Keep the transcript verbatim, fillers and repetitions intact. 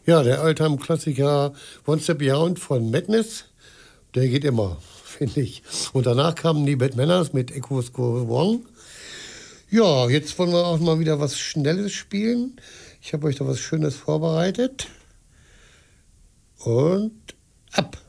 Ja, der Alltime-Klassiker One Step Beyond von Madness, der geht immer, finde ich. Und danach kamen die Bad Manners mit Echoes Go Wrong. Ja, jetzt wollen wir auch mal wieder was Schnelles spielen. Ich habe euch da was Schönes vorbereitet. Und ab.